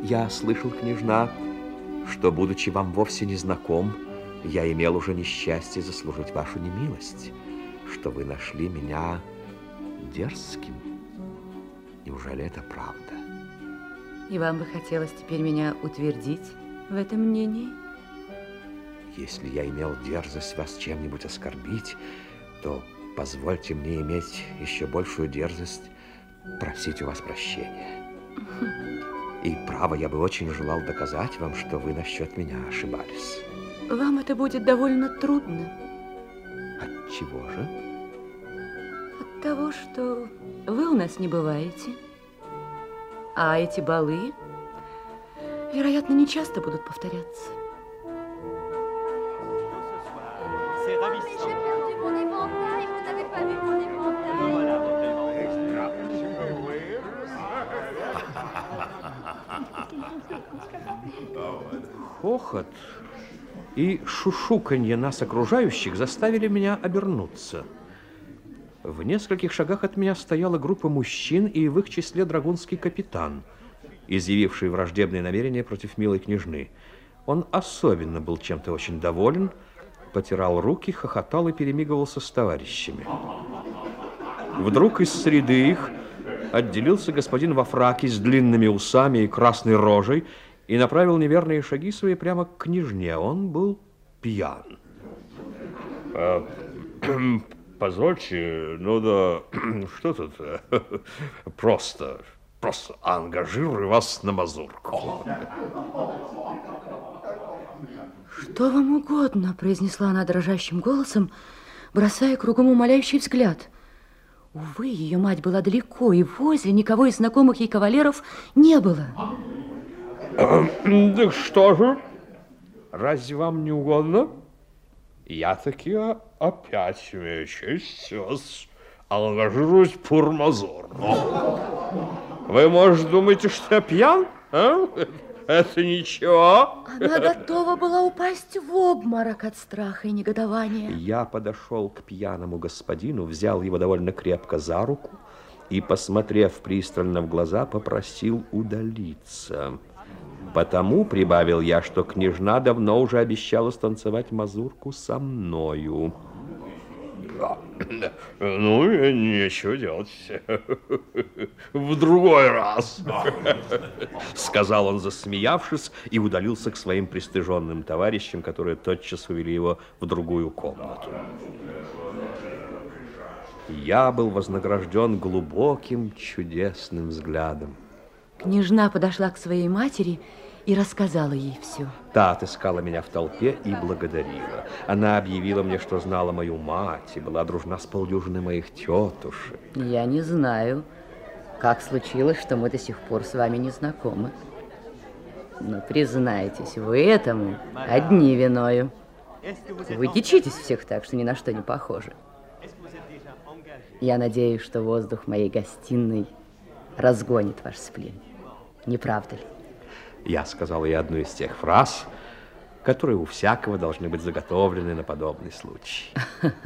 Я слышал, княжна, что, будучи вам вовсе не знаком, я имел уже несчастье заслужить вашу немилость, что вы нашли меня дерзким. Неужели это правда? И вам бы хотелось теперь меня утвердить в этом мнении? Если я имел дерзость вас чем-нибудь оскорбить, то позвольте мне иметь еще большую дерзость просить у вас прощения. И право, я бы очень желал доказать вам, что вы насчет меня ошибались. Вам это будет довольно трудно. От чего же? От того, что вы у нас не бываете. А эти балы, вероятно, не часто будут повторяться. Хохот и шушуканье нас окружающих заставили меня обернуться. В нескольких шагах от меня стояла группа мужчин, и в их числе драгунский капитан, изъявивший враждебные намерения против милой княжны. Он особенно был чем-то очень доволен, потирал руки, хохотал и перемигивался с товарищами. Вдруг из среды их отделился господин во фраке с длинными усами и красной рожей и направил неверные шаги свои прямо к княжне. Он был пьян. Позвольте, ну да, что тут? Просто ангажирую вас на мазурку. Что вам угодно, произнесла она дрожащим голосом, бросая кругом умоляющий взгляд. Увы, ее мать была далеко, и возле никого из знакомых ей кавалеров не было. Так что же? Разве вам не угодно? Я таки опять имею честь вас ангажируюсь пур-мазур. Вы, может, думаете, что я пьян? А? Это ничего. Она готова была упасть в обморок от страха и негодования. Я подошел к пьяному господину, взял его довольно крепко за руку и, посмотрев пристально в глаза, попросил удалиться. Потому прибавил я, что княжна давно уже обещала станцевать мазурку со мною. Ну, нечего делать. В другой раз. Сказал он, засмеявшись, и удалился к своим пристыженным товарищам, которые тотчас увели его в другую комнату. Я был вознагражден глубоким, чудесным взглядом. Княжна подошла к своей матери и рассказала ей все. Та отыскала меня в толпе и благодарила. Она объявила мне, что знала мою мать и была дружна с полдюжиной моих тетушек. Я не знаю, как случилось, что мы до сих пор с вами не знакомы. Но признайтесь, вы этому одни виною. Вы дичитесь всех так, что ни на что не похожи. Я надеюсь, что воздух моей гостиной разгонит ваш сплин. Не правда ли? Я сказал ей одну из тех фраз, которые у всякого должны быть заготовлены на подобный случай.